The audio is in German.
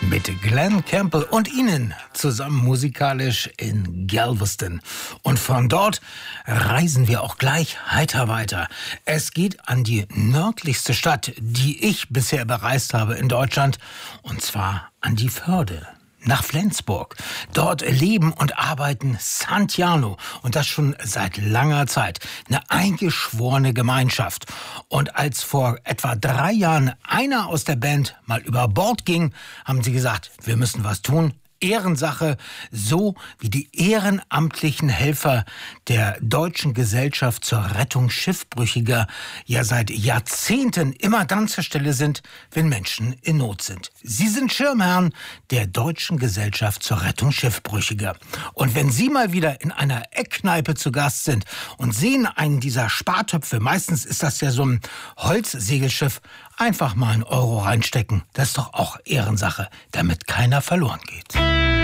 mit Glenn Campbell und Ihnen zusammen musikalisch in Galveston. Und von dort reisen wir auch gleich heiter weiter. Es geht an die nördlichste Stadt, die ich bisher bereist habe in Deutschland, und zwar an die Förde. Nach Flensburg. Dort leben und arbeiten Santiano und das schon seit langer Zeit. Eine eingeschworene Gemeinschaft. Und als vor etwa 3 Jahren einer aus der Band mal über Bord ging, haben sie gesagt, wir müssen was tun. Ehrensache, so wie die ehrenamtlichen Helfer der Deutschen Gesellschaft zur Rettung Schiffbrüchiger ja seit Jahrzehnten immer dann zur Stelle sind, wenn Menschen in Not sind. Sie sind Schirmherren der Deutschen Gesellschaft zur Rettung Schiffbrüchiger. Und wenn Sie mal wieder in einer Eckkneipe zu Gast sind und sehen einen dieser Spartöpfe, meistens ist das ja so ein Holzsegelschiff, einfach mal 1 Euro reinstecken. Das ist doch auch Ehrensache, damit keiner verloren geht.